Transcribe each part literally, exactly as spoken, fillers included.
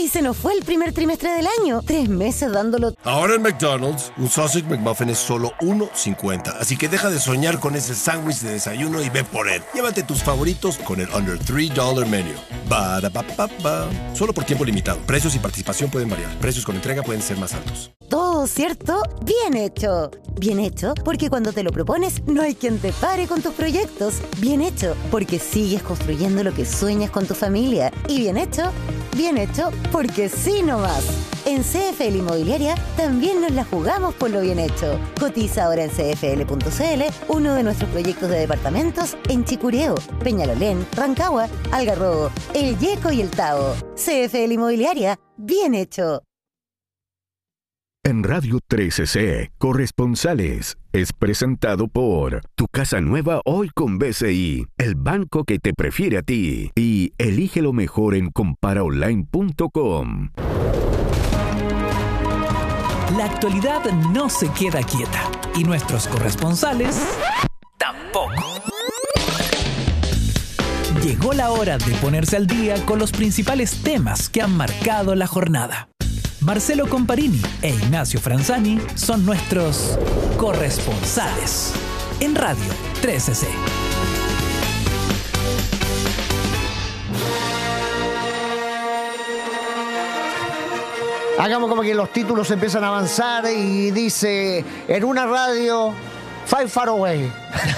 Y se nos fue el primer trimestre del año. Tres meses dándolo. Ahora en McDonald's, un Sausage McMuffin es solo uno cincuenta. Así que deja de soñar con ese sándwich de desayuno y ve por él. Llévate tus favoritos con el Under tres dólares Menu. Ba-da-ba-ba-ba. Solo por tiempo limitado. Precios y participación pueden variar. Precios con entrega pueden ser más altos. Todo, ¿cierto? Bien hecho. Bien hecho porque cuando te lo propones no hay quien te pare con tus proyectos. Bien hecho porque sigues construyendo lo que sueñas con tu familia. Y bien hecho, bien hecho porque sí nomás. En C F L Inmobiliaria también nos la jugamos por lo bien hecho. Cotiza ahora en c f l punto c l uno de nuestros proyectos de departamentos en Chicureo, Peñalolén, Rancagua, Algarrobo, El Yeco y El Tao. C F L Inmobiliaria, bien hecho. En Radio trece C, Corresponsales, es presentado por Tu Casa Nueva hoy con B C I, el banco que te prefiere a ti. Y elige lo mejor en compara online punto com. La actualidad no se queda quieta y nuestros corresponsales tampoco. Llegó la hora de ponerse al día con los principales temas que han marcado la jornada. Marcelo Comparini e Ignacio Franzani son nuestros corresponsales en Radio trece C. Hagamos como que los títulos empiezan a avanzar y dice, en una radio, Five Far Away.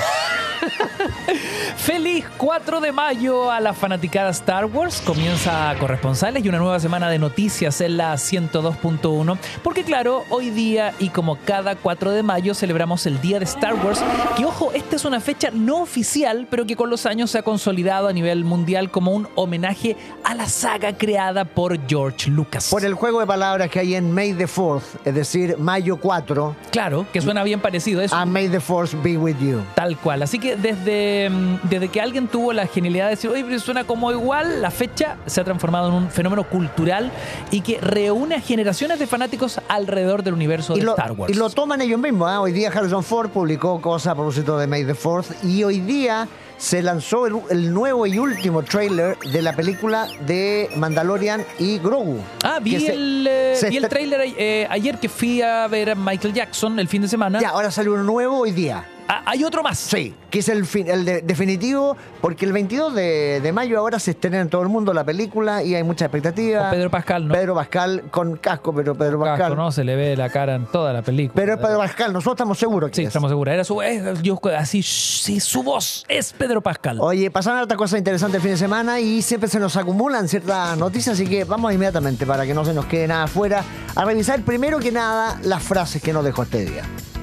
Feliz cuatro de mayo a la fanaticada Star Wars. Comienza Corresponsales y una nueva semana de noticias en la ciento dos punto uno. Porque claro, hoy día y como cada cuatro de mayo celebramos el Día de Star Wars. Que ojo, esta es una fecha no oficial, pero que con los años se ha consolidado a nivel mundial como un homenaje a la saga creada por George Lucas. Por el juego de palabras que hay en May the fourth, es decir, mayo cuatro. Claro, que suena bien parecido eso. A May the Force be with you. Tal cual. Así que desde, desde que alguien tuvo la genialidad de decir, oye, pero suena como igual, la fecha se ha transformado en un fenómeno cultural y que reúne a generaciones de fanáticos alrededor del universo y de lo, Star Wars. Y lo toman ellos mismos, ¿eh? Hoy día Harrison Ford publicó cosas a propósito de May the fourth y hoy día se lanzó el, el nuevo y último tráiler de la película de Mandalorian y Grogu. Ah, vi se, el, eh, vi el está... tráiler eh, ayer que fui a ver a Michael Jackson el fin de semana. Ya, ahora salió uno nuevo hoy día. Ah, ¿hay otro más? Sí, que es el, fin, el de, definitivo, porque el veintidós de, de mayo ahora se estrena en todo el mundo la película y hay mucha expectativa. Con Pedro Pascal, ¿no? Pedro Pascal con casco, pero Pedro con Pascal. Casco, ¿no? Se le ve la cara en toda la película. Pero es Pedro Pascal, nosotros estamos seguros que Sí, es. estamos seguros. Era su, es, yo, así, sí, su voz es Pedro Pascal. Oye, pasaron otra cosa interesante el fin de semana y siempre se nos acumulan ciertas noticias, así que vamos inmediatamente, para que no se nos quede nada afuera, a revisar primero que nada las frases que nos dejó este día.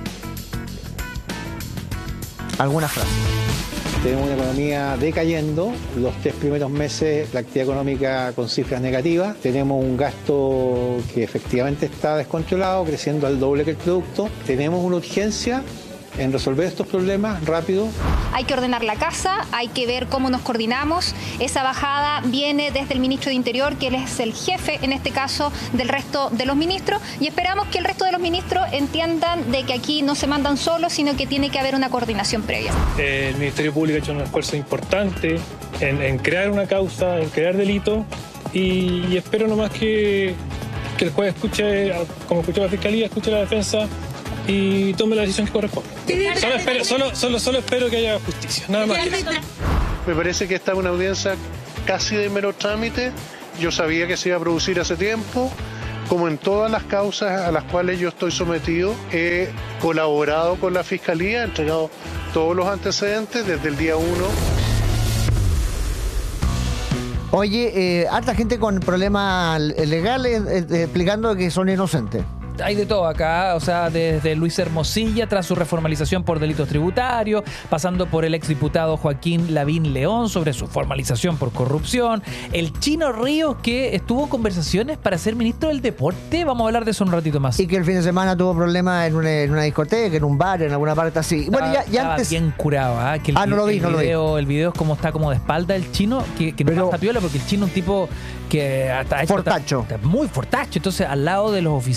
Algunas frases. Tenemos una economía decayendo, los tres primeros meses la actividad económica con cifras negativas, tenemos un gasto que efectivamente está descontrolado, creciendo al doble que el producto, tenemos una urgencia en resolver estos problemas rápido. Hay que ordenar la casa, hay que ver cómo nos coordinamos. Esa bajada viene desde el ministro de Interior, que él es el jefe, en este caso, del resto de los ministros, y esperamos que el resto de los ministros entiendan de que aquí no se mandan solos, sino que tiene que haber una coordinación previa. Eh, el Ministerio Público ha hecho un esfuerzo importante en, en crear una causa, en crear delito, y, y espero nomás que, que el juez escuche, como escuchó la Fiscalía, escuche la defensa y tome la decisión que corresponde. Solo espero, solo, solo, solo espero que haya justicia, nada más. Me parece que esta es una audiencia casi de mero trámite. Yo sabía que se iba a producir hace tiempo. Como en todas las causas a las cuales yo estoy sometido, he colaborado con la Fiscalía, he entregado todos los antecedentes desde el día uno. Oye, eh, harta gente con problemas legales eh, eh, explicando que son inocentes. Hay de todo acá, o sea, desde Luis Hermosilla tras su reformalización por delitos tributarios, pasando por el exdiputado Joaquín Lavín León sobre su formalización por corrupción, el Chino Ríos que estuvo en conversaciones para ser ministro del deporte, vamos a hablar de eso un ratito más. Y que el fin de semana tuvo problemas en una, en una discoteca, en un bar, en alguna parte así. Estaba, bueno, ya, ya estaba antes... bien curado, ¿eh? Que el, ah, no lo vi, el no video, lo vi. El video es como está como de espalda el Chino, que, que no Pero... pasa piola porque el Chino es un tipo que hasta fortacho. Está, está muy fortacho, entonces al lado de los oficiales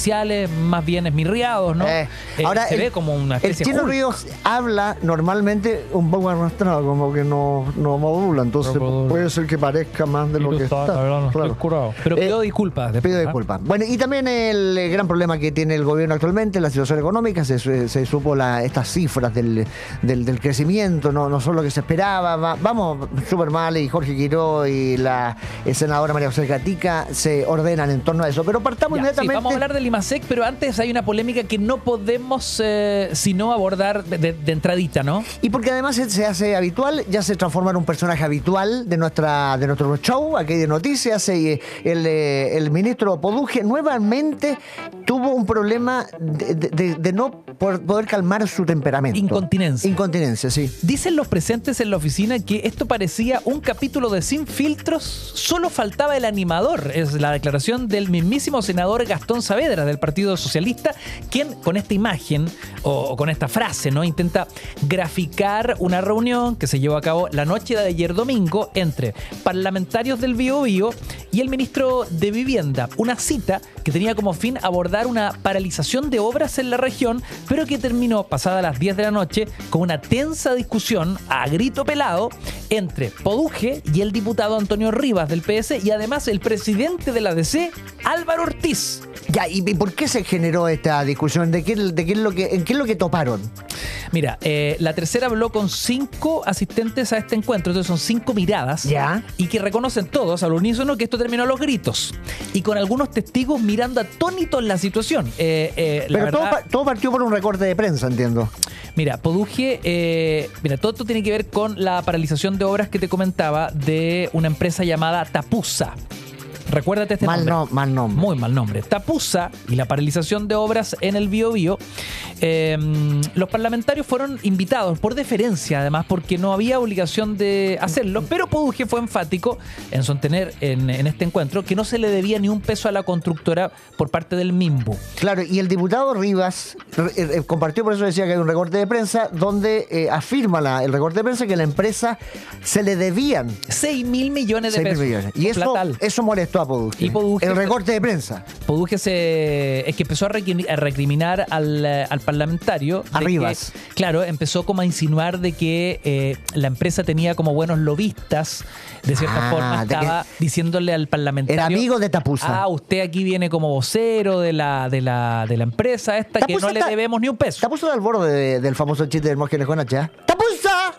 sectores más bien esmirriados, ¿no? Eh, Eh, ahora, se el, ve como una el especie Chino Hulk. Ríos habla normalmente un poco arrastrado, como que no, no modula, entonces No modula. puede ser que parezca más de Y lo tú que estás, está. la verdad, no estoy claro. curado. Pero Eh, pido disculpas. después, Pido ¿ah? disculpas. Bueno, y también el eh, gran problema que tiene el gobierno actualmente, la situación económica, se, se supo la, estas cifras del, del, del crecimiento, no, no son lo que se esperaba, va- vamos súper mal, y Jorge Quiró y la eh, senadora María José Gatica se ordenan en torno a eso. Pero partamos Ya, sí, inmediatamente. vamos a hablar del IMASEC, pero antes hay una polémica que no podemos eh, sino abordar de, de- de entradita, ¿no? Y porque además se- se hace habitual, ya se transforma en un personaje habitual de nuestra de nuestro show, aquí de noticias. eh, El, eh, el ministro Poduje nuevamente tuvo un problema de, de- de- de no por- poder calmar su temperamento. Incontinencia. Incontinencia, sí. Dicen los presentes en la oficina que esto parecía un capítulo de Sin Filtros, solo faltaba el animador. Es la declaración del mismísimo senador Gastón Saavedra del Partido Socialista, quien con esta imagen o, o con esta frase, ¿no?, intenta graficar una reunión que se llevó a cabo la noche de ayer domingo entre parlamentarios del Bío Bío y el ministro de Vivienda. Una cita que tenía como fin abordar una paralización de obras en la región, pero que terminó pasada las diez de la noche con una tensa discusión a grito pelado entre Poduje y el diputado Antonio Rivas del P S y además el presidente de la D C, Álvaro Ortiz. Ya, ¿y y por qué se generó esta discusión? ¿De qué, de qué es lo que, en qué es lo que toparon? Mira, eh, la tercera habló con cinco asistentes a este encuentro, entonces son cinco miradas. Ya. Y que reconocen todos al unísono que esto terminó a los gritos. Y con algunos testigos mirando atónitos la situación. Eh, eh, la Pero todo, verdad- pa- todo partió por un recorte de prensa, entiendo. Mira, Poduje, eh, mira, todo esto tiene que ver con la paralización de obras que te comentaba de una empresa llamada Tapusa. Recuérdate este Mal, nombre. no, mal nombre. Muy mal nombre. Tapusa y la paralización de obras en el Bío Bío. Eh, los parlamentarios fueron invitados por deferencia, además, porque no había obligación de hacerlo, pero Poduje fue enfático en sostener en, en este encuentro que no se le debía ni un peso a la constructora por parte del MIMBU. Claro, y el diputado Rivas eh, eh, compartió, por eso decía que hay un recorte de prensa, donde eh, afirma la- el recorte de prensa que la empresa se le debían seis mil millones de seis mil pesos. millones. Y eso, Platal. eso molestó a Poduje. Y Poduje- el recorte de prensa. Poduje se, es que empezó a, requi- a recriminar al, eh, al parlamentario. A de Rivas. que, claro, empezó como a insinuar de que eh, la empresa tenía como buenos lobistas. De cierta Ah, forma de que estaba diciéndole al parlamentario. era amigo de Tapusa. Ah, usted aquí viene como vocero de la, de la, de la empresa esta que Tapusa no le está- debemos ni un peso. ¿Te puso al borde de- del famoso chiste del Mosquenes con H? ¡Tapusa!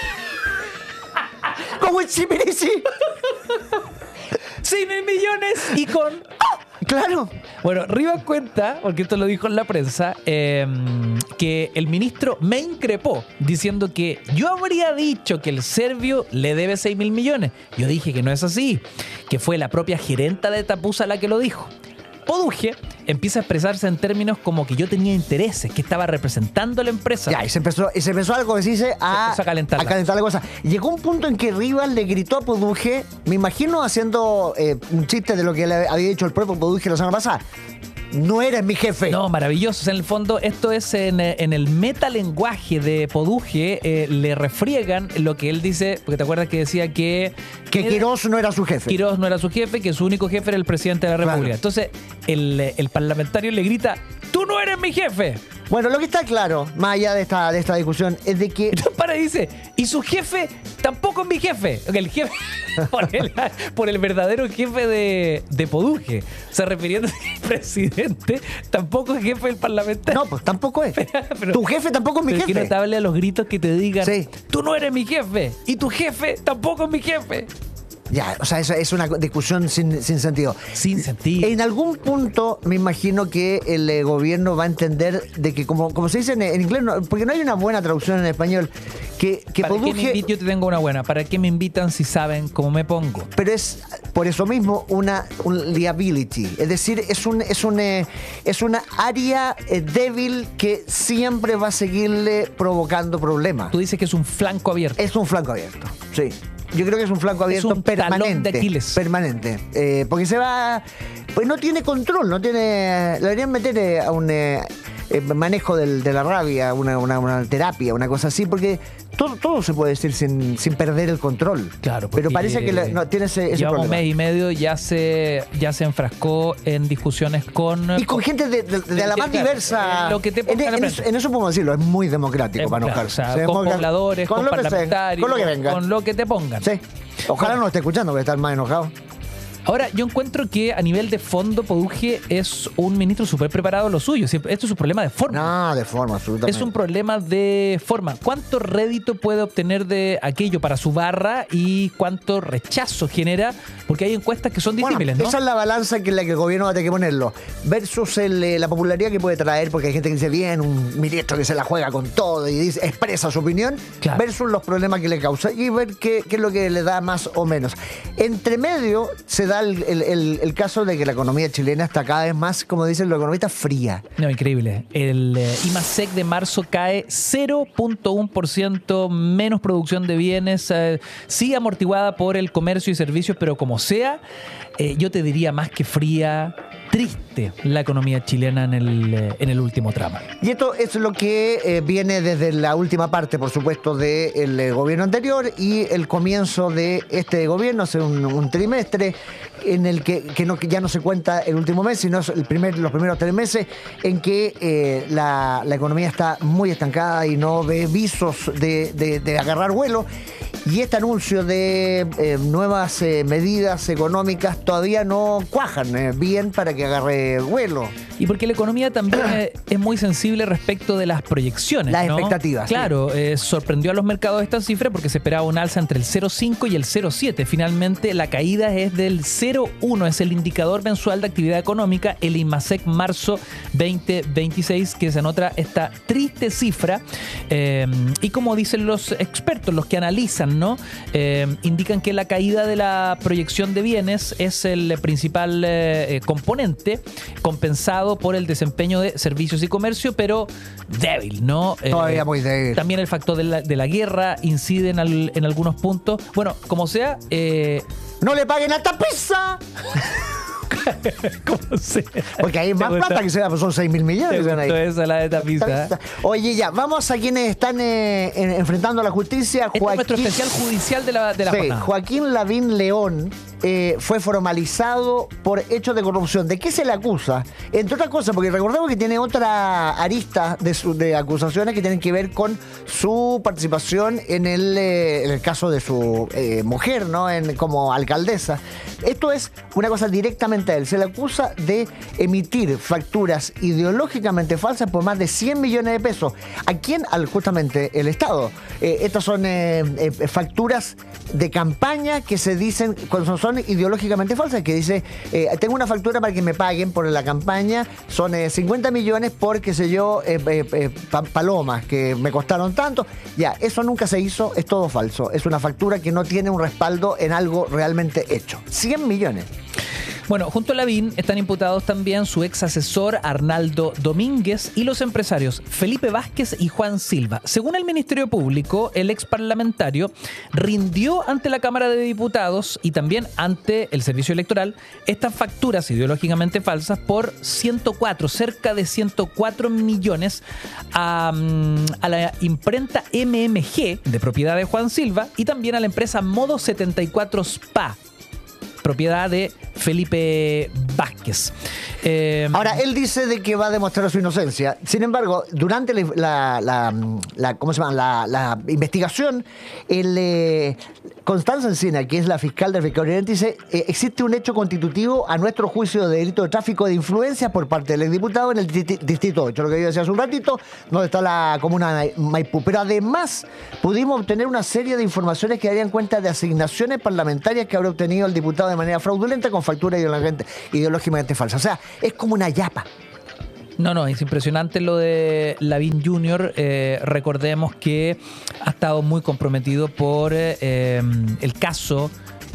¡Como el Chimirici! ¡seis mil millones! Y con... Claro. Bueno, Rivas cuenta, porque esto lo dijo en la prensa, eh, que el ministro me increpó diciendo que yo habría dicho que el serbio le debe seis mil millones. Yo dije que no es así, que fue la propia gerenta de Tapusa la que lo dijo. Poduje empieza a expresarse en términos como que yo tenía intereses, que estaba representando a la empresa. Ya, y se empezó, y se empezó algo que se dice a, empezó a calentar a la- calentar la cosa. Llegó un punto en que Rivas le gritó a Poduje, me imagino haciendo eh, un chiste de lo que le había dicho el propio Poduje la semana pasada. No eres mi jefe. No, maravilloso. O sea, en el fondo, esto es en, eh, en el metalenguaje de Poduje, eh, le refriegan lo que él dice, porque te acuerdas que decía que... Que él- Quirós no era su jefe. Quirós no era su jefe, que su único jefe era el presidente de la Claro. República. Entonces, el, el parlamentario le grita, ¡tú no eres mi jefe! Bueno, lo que está claro, más allá de esta, de esta discusión, es de que Entonces para y dice, y su jefe tampoco es mi jefe. El jefe, por el, por el verdadero jefe de, de Poduje. O sea, refiriéndose al presidente, tampoco es jefe del parlamentario. no, pues tampoco es. Pero- tu jefe tampoco es mi Pero jefe. que no te hable a los gritos que te digan, Sí. tú no eres mi jefe, y tu jefe tampoco es mi jefe. Ya, o sea, eso es una discusión sin, sin sentido. Sin sentido. En algún punto me imagino que el eh, gobierno va a entender de que, como, como se dice en, en inglés, no- porque no hay una buena traducción en español, que, que ¿Para qué me Poduje, invit- Yo te tengo una buena. ¿Para qué me invitan si saben cómo me pongo? pero es por eso mismo una un liability, es decir, es un es un eh, es una área eh, débil que siempre va a seguirle provocando problemas. Tú dices que es un flanco abierto. Es un flanco abierto, sí. Yo creo que es un flanco abierto un talón permanente. de Aquiles. Permanente. Eh, porque se va. Pues no tiene control, no tiene. Lo deberían meter eh, a un. eh, eh, manejo del, de la rabia, una, una, una terapia, una cosa así, porque todo, todo se puede decir sin, sin perder el control. Claro, pero parece que la, no, tiene ese, ese llevamos problema. un mes y medio, ya se, ya se enfrascó en discusiones con... Y con gente de, de, de, de la más claro, diversa. lo que te en, en, eso, en eso podemos decirlo, es muy democrático es, para claro, enojarse. o sea, o sea, con democr- pobladores, con, con parlamentarios, con lo que venga. Con lo que te pongan. Sí. Ojalá no esté escuchando, porque estar más enojado. Ahora, yo encuentro que a nivel de fondo, Poduje es un ministro súper preparado en lo suyo. Esto es un problema de forma. No, de forma, absolutamente. Es un problema de forma. ¿Cuánto rédito puede obtener de aquello para su barra y cuánto rechazo genera? Porque hay encuestas que son disímiles, bueno, ¿no? Esa es la balanza que la que el gobierno va a tener que ponerlo. Versus el, eh, la popularidad que puede traer, porque hay gente que dice bien, un ministro que se la juega con todo y dice, expresa su opinión, claro. Versus los problemas que le causa y ver qué, qué es lo que le da más o menos. Entre medio se da El, el, el, el caso de que la economía chilena está cada vez más, como dicen los economistas, fría. No, increíble. El eh, IMASEC de marzo cae cero punto uno por ciento menos producción de bienes, eh, sí amortiguada por el comercio y servicios, pero como sea, eh, yo te diría más que fría, triste la economía chilena en el, eh, en el último tramo. Y esto es lo que eh, viene desde la última parte, por supuesto, del eh, gobierno anterior y el comienzo de este gobierno, hace un, un trimestre en el que, que, no, que ya no se cuenta el último mes, sino el primer, los primeros tres meses en que eh, la, la economía está muy estancada y no ve visos de, de, de agarrar vuelo. Y este anuncio de eh, nuevas eh, medidas económicas todavía no cuajan eh, bien para que agarre vuelo. Y porque la economía también es, es muy sensible respecto de las proyecciones. Las ¿no? expectativas. Claro, sí. eh, sorprendió a los mercados esta cifra porque se esperaba un alza entre el cero coma cinco y el cero coma siete. Finalmente, la caída es del cero coma uno, es el indicador mensual de actividad económica, el IMASEC marzo veinte veintiséis, que se anota esta triste cifra. Eh, y como dicen los expertos, los que analizan, ¿no? Eh, indican que la caída de la proyección de bienes es el principal eh, componente, compensado por el desempeño de servicios y comercio, pero débil, ¿no? Eh, Todavía muy débil. También el factor de la, de la guerra incide en, al, en algunos puntos. Bueno, como sea... Eh, ¡no le paguen a esta pizza! ¿Cómo sea? Porque hay más plata que se da, pues son seis mil millones. ¿Te gustó esa, la de Tapiza? Oye, ya, vamos a quienes están eh, en, enfrentando a la justicia. Este Joaquín, es nuestro especial judicial de la, de la sí, jornada. Joaquín Lavín León eh, fue formalizado por hechos de corrupción. ¿De qué se le acusa? Entre otras cosas, porque recordemos que tiene otra arista de, su, de acusaciones que tienen que ver con su participación en el, eh, en el caso de su eh, mujer, ¿no? En, como alcaldesa. Esto es una cosa directamente a él. Se le acusa de emitir facturas ideológicamente falsas por más de cien millones de pesos. ¿A quién? Al, justamente el Estado. Eh, estas son eh, eh, facturas de campaña que se dicen, cuando son ideológicamente falsas, que dice, eh, tengo una factura para que me paguen por la campaña, son eh, cincuenta millones por, qué sé yo, eh, eh, eh, pa- palomas, que me costaron tanto. Ya, eso nunca se hizo, es todo falso. Es una factura que no tiene un respaldo en algo realmente hecho. cien millones. Bueno, junto a Lavín están imputados también su ex asesor Arnaldo Domínguez y los empresarios Felipe Vázquez y Juan Silva. Según el Ministerio Público, el ex parlamentario rindió ante la Cámara de Diputados y también ante el Servicio Electoral estas facturas ideológicamente falsas por ciento cuatro, cerca de ciento cuatro millones a, a la imprenta M M G, de propiedad de Juan Silva, y también a la empresa Modo setenta y cuatro Spa, propiedad de Felipe Vázquez. Eh, Ahora, él dice de que va a demostrar su inocencia. Sin embargo, durante la, la, la, la ¿cómo se llama? La, la investigación, el, eh, Constanza Encina, que es la fiscal del Fiscal Oriente, dice eh, existe un hecho constitutivo a nuestro juicio de delito de tráfico de influencia por parte del exdiputado en el distrito, distrito ocho, lo que yo decía hace un ratito, donde está la comuna de Maipú. Pero además pudimos obtener una serie de informaciones que darían cuenta de asignaciones parlamentarias que habrá obtenido el diputado de manera fraudulenta con factura ideológicamente, ideológicamente falsa. O sea, es como una yapa. No, no, es impresionante lo de Lavín junior Eh, recordemos que ha estado muy comprometido por eh, el caso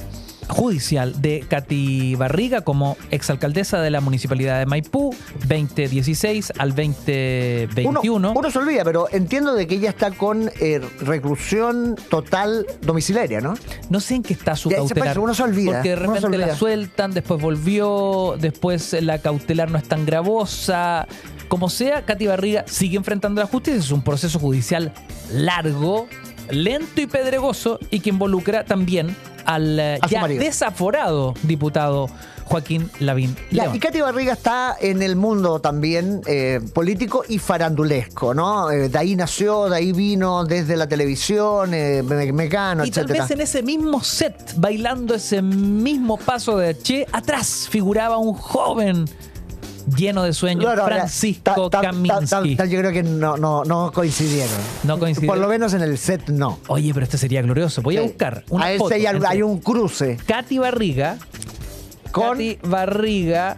judicial de Katy Barriga como exalcaldesa de la Municipalidad de Maipú, veinte dieciséis al veinte veintiuno. Uno, uno se olvida, pero entiendo de que ella está con eh, reclusión total domiciliaria, ¿no? No sé en qué está su Ya, cautelar. uno se olvida. Porque de uno se repente la olvida. sueltan, después volvió, después la cautelar no es tan gravosa. Como sea, Katy Barriga sigue enfrentando la justicia. Es un proceso judicial largo, lento y pedregoso, y que involucra también al eh, ya desaforado diputado Joaquín Lavín León. Y Katy Barriga está en el mundo también eh, político y farandulesco, ¿no? Eh, de ahí nació, de ahí vino, desde la televisión, eh, me Mecano, y etcétera. Tal vez en ese mismo set, bailando ese mismo paso de Che, atrás figuraba un joven lleno de sueños, no, no, Francisco ta, ta, Kaminsky. Ta, ta, ta, yo creo que no, no, no coincidieron. No coincidieron. Por lo menos en el set no. Oye, pero este sería glorioso. Voy sí. a buscar una a foto. Hay, hay un cruce. Katy Barriga con Katy Barriga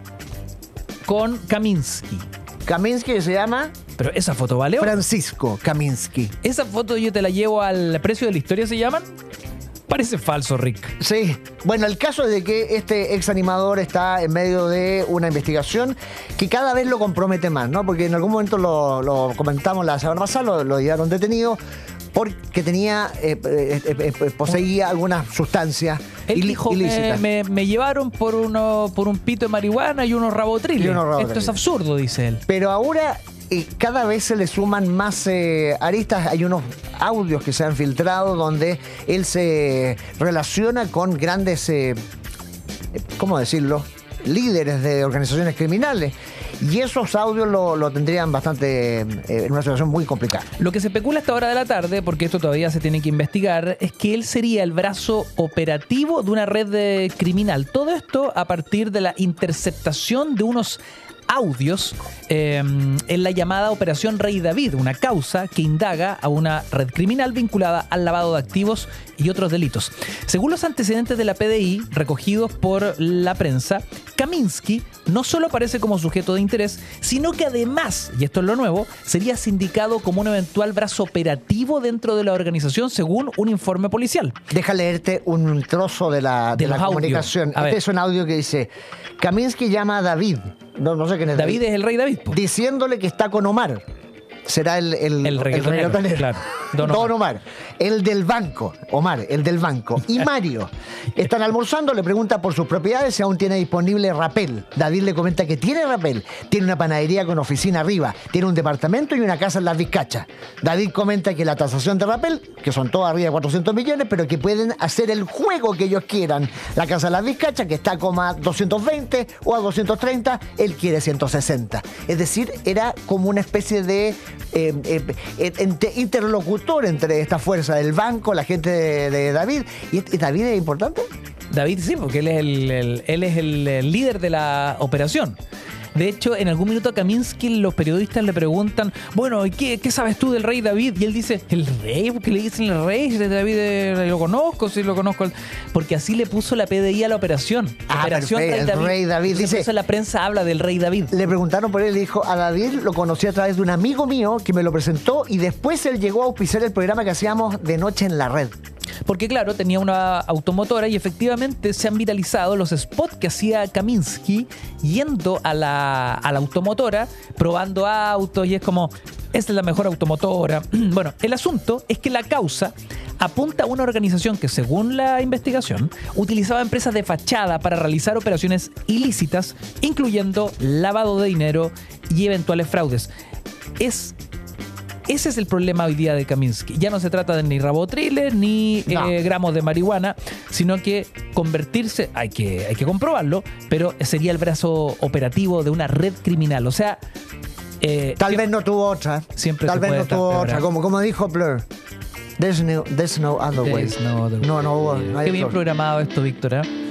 con Kaminsky. Kaminsky se llama... Pero esa foto vale. Francisco Kaminsky. Esa foto yo te la llevo al precio de la historia, ¿se llaman? Parece falso, Rick. Sí. Bueno, el caso es de que este ex animador está en medio de una investigación que cada vez lo compromete más, ¿no? Porque en algún momento lo, lo comentamos la semana pasada, lo, lo llevaron detenido porque tenía, eh, eh, eh, poseía algunas sustancias Él il- dijo, ilícitas. Me, me, me llevaron por uno por un pito de marihuana y unos rabotriles. Y unos rabotriles. Esto es absurdo, dice él. Pero ahora... Y cada vez se le suman más eh, aristas. Hay unos audios que se han filtrado donde él se relaciona con grandes, eh, ¿cómo decirlo?, líderes de organizaciones criminales. Y esos audios lo, lo tendrían bastante eh, en una situación muy complicada. Lo que se especula a esta hora de la tarde, porque esto todavía se tiene que investigar, es que él sería el brazo operativo de una red de criminal. Todo esto a partir de la interceptación de unos audios eh, en la llamada Operación Rey David, una causa que indaga a una red criminal vinculada al lavado de activos y otros delitos. Según los antecedentes de la P D I recogidos por la prensa, Kaminsky no solo aparece como sujeto de interés, sino que además, y esto es lo nuevo, sería sindicado como un eventual brazo operativo dentro de la organización, según un informe policial. Deja leerte un trozo de la, de de la comunicación. Este ver. es un audio que dice: Kaminsky llama a David, no, no sé quién es David. David es el rey David, po. Diciéndole que está con Omar. Será el, el, el reggaetonero, claro. Don Omar. Don Omar. El del banco. Omar, el del banco. Y Mario. Están almorzando, le pregunta por sus propiedades si aún tiene disponible Rapel. David le comenta que tiene Rapel. Tiene una panadería con oficina arriba. Tiene un departamento y una casa en Las Vizcachas. David comenta que la tasación de Rapel, que son todas arriba de cuatrocientos millones, pero que pueden hacer el juego que ellos quieran. La casa en Las Vizcachas, que está como a doscientos veinte o a doscientos treinta, él quiere ciento sesenta. Es decir, era como una especie de Eh, eh, eh, interlocutor entre esta fuerza del banco, la gente de, de David. ¿Y, ¿Y David es importante? David sí, porque él es el, el, él es el, el líder de la operación. De hecho, en algún minuto a Kaminsky los periodistas le preguntan, bueno, ¿y qué, qué sabes tú del rey David? Y él dice, ¿el rey? ¿Por qué le dicen el rey? Si David eh, lo conozco, si lo conozco. Porque así le puso la P D I a la operación. Ah, operación perfecto, Rey David. El rey David. Dice, eso la prensa habla del rey David. Le preguntaron por él y le dijo, a David lo conocí a través de un amigo mío que me lo presentó y después él llegó a auspiciar el programa que hacíamos de noche en la red. Porque claro, tenía una automotora y efectivamente se han viralizado los spots que hacía Kaminsky yendo a la, a la automotora, probando autos, y es como, esta es la mejor automotora. Bueno, el asunto es que la causa apunta a una organización que, según la investigación, utilizaba empresas de fachada para realizar operaciones ilícitas, incluyendo lavado de dinero y eventuales fraudes. Es... Ese es el problema hoy día de Kaminsky. Ya no se trata de ni rabotriles ni no. eh, gramos de marihuana, sino que convertirse, hay que, hay que comprobarlo, pero sería el brazo operativo de una red criminal. O sea... Eh, Tal vez no tuvo otra. Siempre Tal se vez puede no tuvo peor, otra. Como, como dijo Blur. There's no, there's no other way. No, other no, no, way. no, no hay Qué bien otro. programado esto, Víctor, ¿eh?